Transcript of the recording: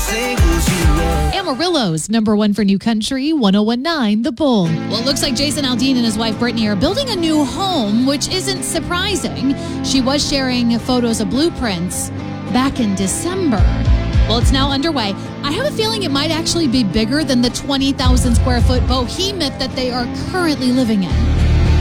singles you wrote. Amarillo's #1 for new country, 1019 The Bull. Well, it looks like Jason Aldean and his wife Brittany are building a new home, which isn't surprising. She was sharing photos of blueprints back in December. Well, it's now underway. I have a feeling it might actually be bigger than the 20,000 square foot behemoth that they are currently living in.